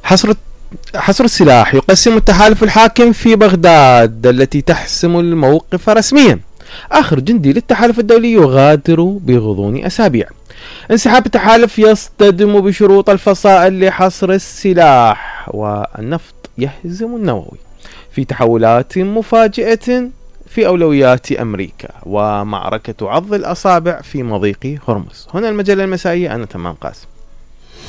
حصر حصر السلاح. يقسم التحالف الحاكم في بغداد التي تحسم الموقف رسميا. آخر جندي للتحالف الدولي يغادر بغضون أسابيع. انسحاب التحالف يصطدم بشروط الفصائل لحصر السلاح، والنفط يهزم النووي في تحولات مفاجئة في أولويات أمريكا، ومعركة عض الأصابع في مضيق هرمز. هنا المجلة المسائية، أنا تمام قاسم.